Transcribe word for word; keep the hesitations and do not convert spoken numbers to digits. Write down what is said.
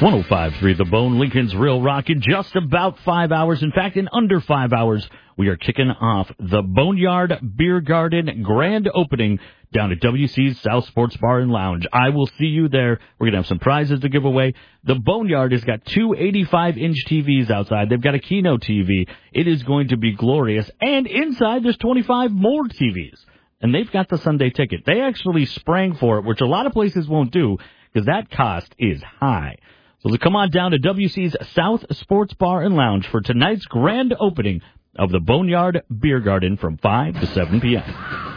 one oh five point three The Bone, Lincoln's Real Rock, in just about five hours. In fact, in under five hours, we are kicking off the Boneyard Beer Garden grand opening down at W C's South Sports Bar and Lounge. I will see you there. We're going to have some prizes to give away. The Boneyard has got two eighty-five inch T Vs outside. They've got a Kino T V. It is going to be glorious. And inside, there's twenty-five more T Vs. And they've got the Sunday ticket. They actually sprang for it, which a lot of places won't do, because that cost is high. So come on down to W C's South Sports Bar and Lounge for tonight's grand opening of the Boneyard Beer Garden from five to seven p.m.